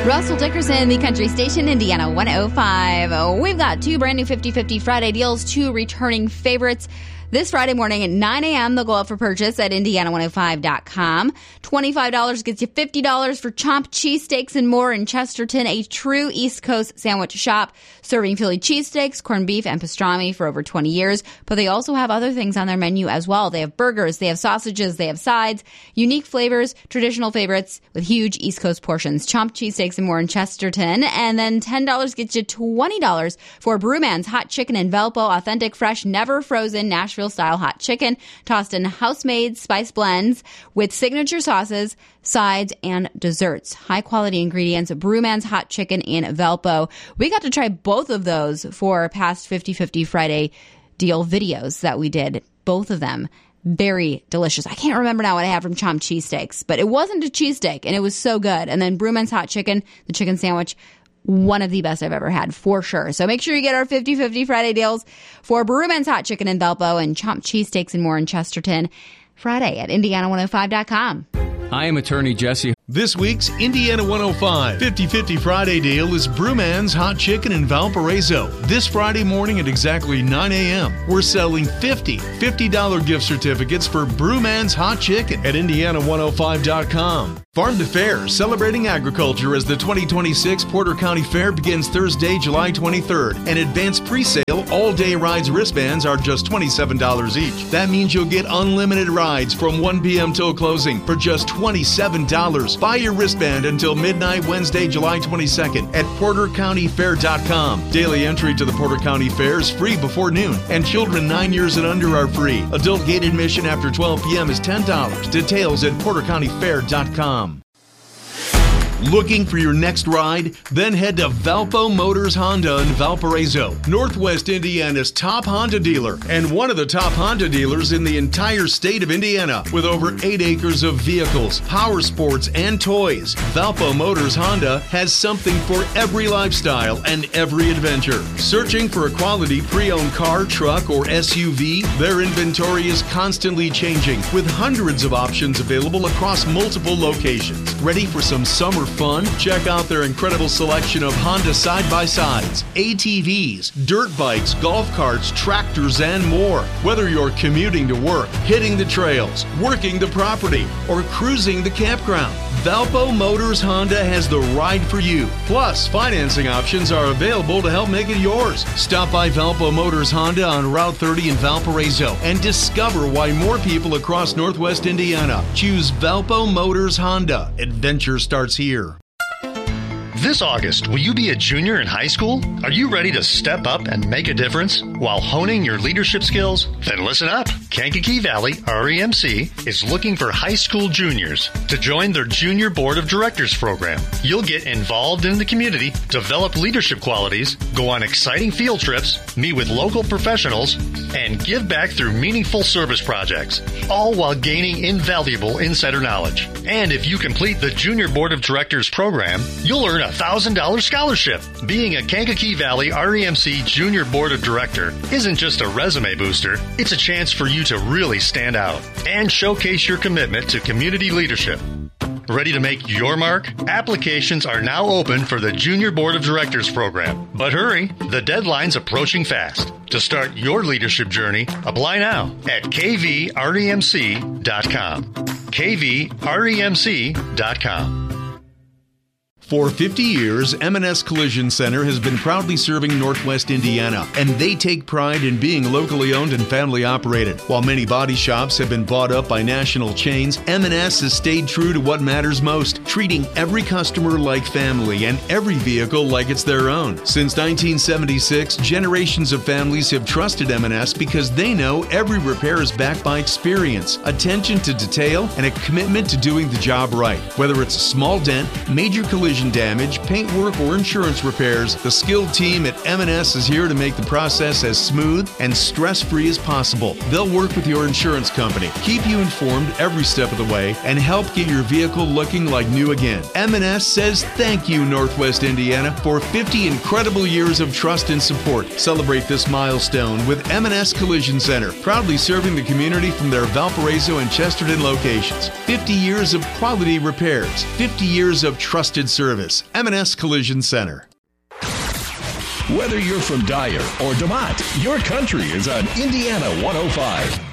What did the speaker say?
Russell Dickerson, the country station, Indiana 105. We've got two brand new 50-50 Friday deals, two returning favorites. This Friday morning at 9 a.m., they'll go up for purchase at Indiana105.com. $25 gets you $50 for Chomp Cheesesteaks and more in Chesterton, a true East Coast sandwich shop, serving Philly cheesesteaks, corned beef, and pastrami for over 20 years. But they also have other things on their menu as well. They have burgers, they have sausages, they have sides, unique flavors, traditional favorites with huge East Coast portions. Chomp Cheesesteaks and more in Chesterton. And then $10 gets you $20 for Brewman's Hot Chicken in Valpo, authentic, fresh, never frozen, Nashville-style hot chicken, tossed in house-made spice blends with signature sauces, sides, and desserts. High-quality ingredients, Brewman's Hot Chicken in Valpo. We got to try both of those for past 50-50 Friday deal videos that we did. Both of them. Very delicious. I can't remember now what I had from Chomp Cheesesteaks, but it wasn't a cheesesteak, and it was so good. And then Brewman's Hot Chicken, the chicken sandwich, one of the best I've ever had, for sure. So make sure you get our 50-50 Friday deals for Brewman's Hot Chicken in Valpo and Chomp Cheesesteaks and more in Chesterton Friday at Indiana105.com. I am attorney Jesse. This week's Indiana 105 50-50 Friday deal is Brewman's Hot Chicken in Valparaiso. This Friday morning at exactly 9 a.m., we're selling $50 gift certificates for Brewman's Hot Chicken at Indiana105.com. Farm to Fair, celebrating agriculture as the 2026 Porter County Fair begins Thursday, July 23rd. An advanced pre-sale all-day rides wristbands are just $27 each. That means you'll get unlimited rides from 1 p.m. till closing for just $27. Buy your wristband until midnight Wednesday, July 22nd at PorterCountyFair.com. Daily entry to the Porter County Fair is free before noon, and children 9 years and under are free. Adult gate admission after 12 p.m. is $10. Details at PorterCountyFair.com. Looking for your next ride? Then head to Valpo Motors Honda in Valparaiso, Northwest Indiana's top Honda dealer and one of the top Honda dealers in the entire state of Indiana. With over 8 acres of vehicles, power sports, and toys, Valpo Motors Honda has something for every lifestyle and every adventure. Searching for a quality pre-owned car, truck, or SUV? Their inventory is constantly changing with hundreds of options available across multiple locations. Ready for some summer fun? Check out their incredible selection of Honda side-by-sides, ATVs, dirt bikes, golf carts, tractors, and more. Whether you're commuting to work, hitting the trails, working the property, or cruising the campground, Valpo Motors Honda has the ride for you. Plus, financing options are available to help make it yours. Stop by Valpo Motors Honda on Route 30 in Valparaiso and discover why more people across Northwest Indiana choose Valpo Motors Honda. Adventure starts here. This August, will you be a junior in high school? Are you ready to step up and make a difference while honing your leadership skills? Then listen up. Kankakee Valley REMC is looking for high school juniors to join their Junior Board of Directors program. You'll get involved in the community, develop leadership qualities, go on exciting field trips, meet with local professionals, and give back through meaningful service projects, all while gaining invaluable insider knowledge. And if you complete the Junior Board of Directors program, you'll earn a $1,000 scholarship. Being a Kankakee Valley REMC Junior Board of Director isn't just a resume booster, it's a chance for you to really stand out and showcase your commitment to community leadership. Ready to make your mark? Applications are now open for the Junior Board of Directors program. But hurry, the deadline's approaching fast. To start your leadership journey, apply now at kvremc.com. kvremc.com. For 50 years, M&S Collision Center has been proudly serving Northwest Indiana, and they take pride in being locally owned and family operated. While many body shops have been bought up by national chains, M&S has stayed true to what matters most, treating every customer like family and every vehicle like it's their own. Since 1976, generations of families have trusted M&S because they know every repair is backed by experience, attention to detail, and a commitment to doing the job right. Whether it's a small dent, major collision damage, paintwork, or insurance repairs, the skilled team at M&S is here to make the process as smooth and stress-free as possible. They'll work with your insurance company, keep you informed every step of the way, and help get your vehicle looking like new again. M&S says thank you, Northwest Indiana, for 50 incredible years of trust and support. Celebrate this milestone with M&S Collision Center, proudly serving the community from their Valparaiso and Chesterton locations. 50 years of quality repairs. 50 years of trusted service. M&S Collision Center. Whether you're from Dyer or DeMott, your country is on Indiana 105.